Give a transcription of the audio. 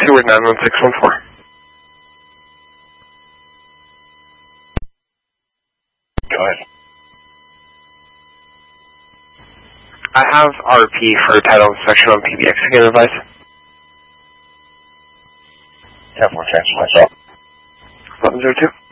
Stewart 91614. Go ahead. I have RP for title inspection on PBX again, advice. Yeah, for transfer myself. 1102.